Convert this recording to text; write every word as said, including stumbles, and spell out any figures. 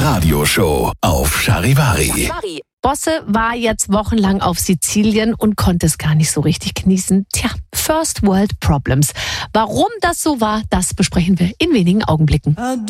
Radioshow auf Charivari. Bosse war jetzt wochenlang auf Sizilien und konnte es gar nicht so richtig genießen. Tja, First World Problems. Warum das so war, das besprechen wir in wenigen Augenblicken.